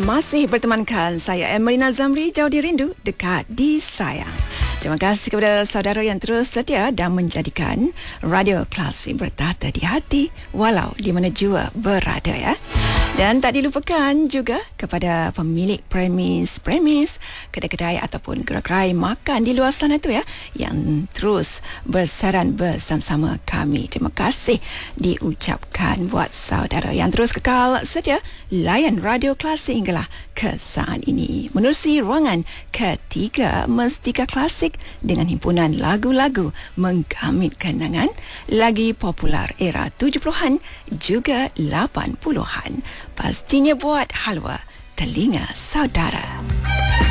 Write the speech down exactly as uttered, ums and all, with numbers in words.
Masih bertemankan saya Emerina Zamri, jauh di rindu, dekat di sayang. Terima kasih kepada saudara yang terus setia dan menjadikan Radio Klasik bertata di hati walau di mana jua berada ya. Dan tak dilupakan juga kepada pemilik premis-premis, kedai-kedai ataupun gerai-gerai makan di luar sana tu ya, yang terus bersaran bersama-sama kami. Terima kasih diucapkan buat saudara yang terus kekal setia layan Radio Klasik hinggalah ke saat ini. Menerusi ruangan ketiga Mestika Klasik dengan himpunan lagu-lagu menggamit kenangan lagi popular era tujuh puluhan juga lapan puluhan. Pastinya buat halwa telinga saudara.